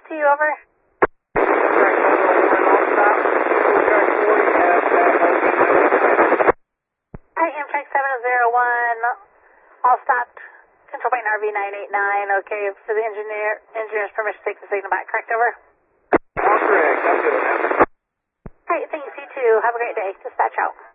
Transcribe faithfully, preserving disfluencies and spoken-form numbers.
to you, over. Hi, Amtrak seven zero one, all stopped. Control point R V nine eight nine, okay, so the engineer, engineer's permission to take the signal back, correct, over? All correct, I'm good. Great, thanks, you too. Have a great day. Dispatch out.